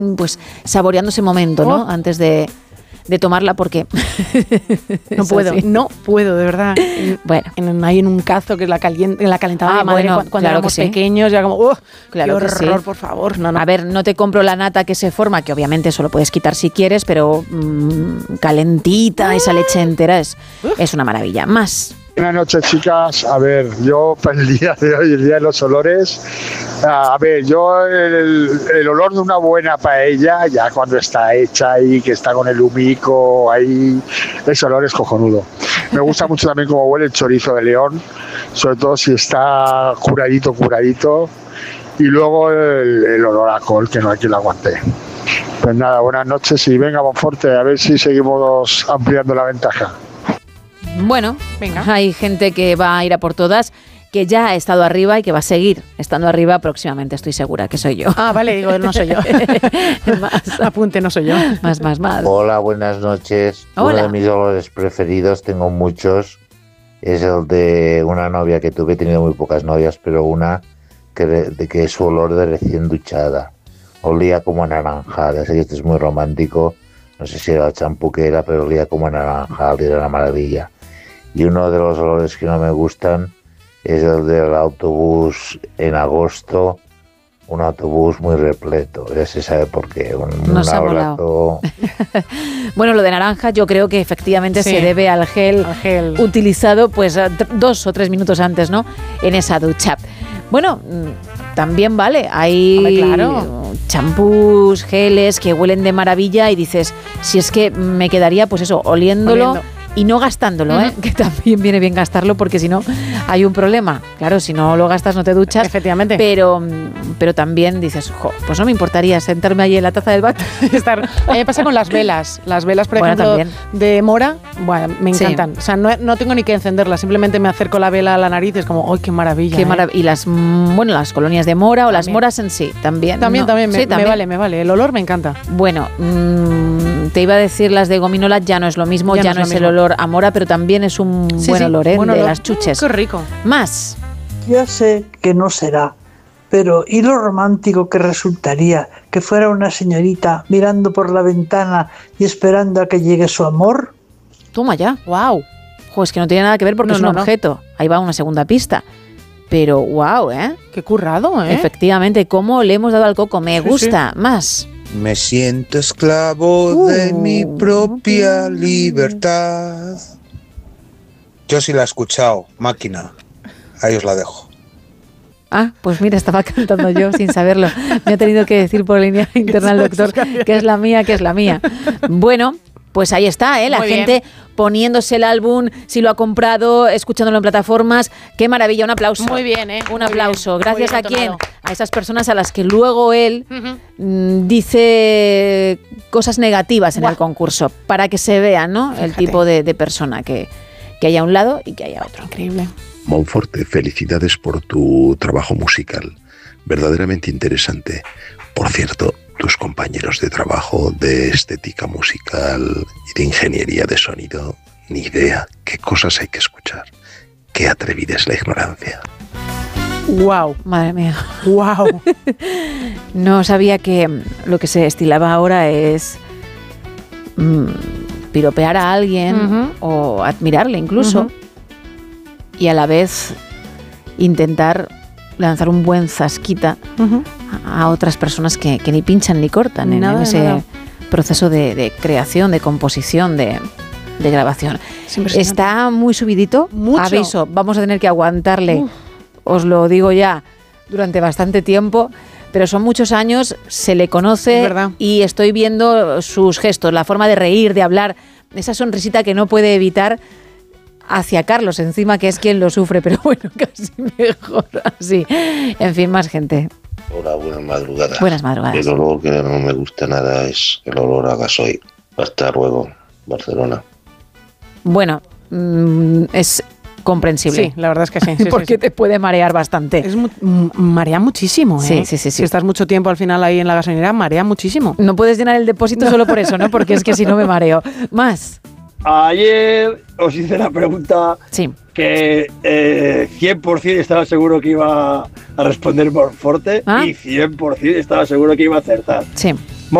pues saboreando ese momento, ¿no? Antes de tomarla, porque no puedo, de verdad. Bueno, hay en un cazo que la calentaba mi madre cuando claro éramos pequeños, ya como, claro, qué horror, sí. Por favor. No. A ver, no te compro la nata que se forma, que obviamente eso lo puedes quitar si quieres, pero calentita, esa leche entera es una maravilla. Más. Buenas noches, chicas. A ver, yo para el día de hoy, el día de los olores, yo el olor de una buena paella, ya cuando está hecha y que está con el humico ahí, ese olor es cojonudo. Me gusta mucho también cómo huele el chorizo de León, sobre todo si está curadito. Y luego el olor a col, que no hay quien lo aguante. Pues nada, buenas noches y venga, Monforte, a ver si seguimos ampliando la ventaja. Bueno, venga. Hay gente que va a ir a por todas, que ya ha estado arriba y que va a seguir estando arriba próximamente, estoy segura que soy yo. Ah, vale, digo, no soy yo. Apunte, no soy yo. Más. Hola, buenas noches. Hola. Uno de mis olores preferidos, tengo muchos, es el de una novia que tuve. He tenido muy pocas novias, pero una que es su olor de recién duchada. Olía como a naranjada, sé que esto es muy romántico, no sé si era el champú que era, pero olía como a naranjada y era una maravilla. Y uno de los olores que no me gustan es el del autobús en agosto, un autobús muy repleto, ya se sabe por qué. Nos ha molado. Bueno, lo de naranja yo creo que efectivamente se debe al gel utilizado pues 2 o 3 minutos antes, ¿no? En esa ducha. Bueno, también vale, hay champús, geles que huelen de maravilla y dices, si es que me quedaría pues eso, oliéndolo. Y no gastándolo, que también viene bien gastarlo, porque si no hay un problema. Claro, si no lo gastas no te duchas. Efectivamente. Pero también dices, pues no me importaría sentarme ahí en la taza del váter. A mí me pasa con las velas. Las velas, por ejemplo, también. de mora, me encantan. O sea, no tengo ni que encenderlas, simplemente me acerco la vela a la nariz y es como, ¡ay, qué maravilla! Y las colonias de mora o las moras en sí, también. También, me vale. El olor me encanta. Bueno, te iba a decir, las de gominola ya no es lo mismo, ya no es el olor a mora, pero también es un buen olor, de las chuches. Qué rico. Más. Ya sé que no será, pero ¿y lo romántico que resultaría que fuera una señorita mirando por la ventana y esperando a que llegue su amor? Toma ya. Wow. Es que no tiene nada que ver porque es un objeto. Ahí va una segunda pista. Pero wow, Qué currado, Efectivamente, cómo le hemos dado al coco. Me gusta. Más. Me siento esclavo de mi propia libertad. Yo sí la he escuchado, Máquina. Ahí os la dejo. Ah, pues mira, estaba cantando yo sin saberlo. Me ha tenido que decir por línea interna el doctor que es la mía. Bueno, pues ahí está, la gente poniéndose el álbum, si lo ha comprado, escuchándolo en plataformas. ¡Qué maravilla! Un aplauso. Muy bien, Un aplauso. Bien, gracias a quién. Tomado. A esas personas a las que luego él dice cosas negativas en el concurso, para que se vea, ¿no? Fíjate. El tipo de persona que hay a un lado y que hay a otro. Increíble. Monforte, felicidades por tu trabajo musical. Verdaderamente interesante. Por cierto, tus compañeros de trabajo de estética musical y de ingeniería de sonido, ni idea qué cosas hay que escuchar. Qué atrevida es la ignorancia. ¡Wow! Madre mía. ¡Wow! No sabía que lo que se estilaba ahora es piropear a alguien o admirarle incluso y a la vez intentar lanzar un buen zasquita a otras personas que ni pinchan ni cortan en ese proceso de creación, de composición, de grabación. Está muy subidito. Mucho. Aviso, vamos a tener que aguantarle, os lo digo ya, durante bastante tiempo, pero son muchos años, se le conoce y estoy viendo sus gestos, la forma de reír, de hablar, esa sonrisita que no puede evitar hacia Carlos, encima que es quien lo sufre, pero bueno, casi mejor así. En fin, más gente. Hola, buenas madrugadas. Buenas madrugadas. El olor que no me gusta nada es el olor a gasoil. Hasta luego, Barcelona. Bueno, es comprensible. Sí, la verdad es que sí. Porque te puede marear bastante. Marea muchísimo, Sí. Si estás mucho tiempo al final ahí en la gasolinera, marea muchísimo. No puedes llenar el depósito solo por eso, ¿no? Porque es que si no me mareo. Más. Ayer os hice la pregunta que 100% estaba seguro que iba a responder Monforte y 100% estaba seguro que iba a acertar. Sí.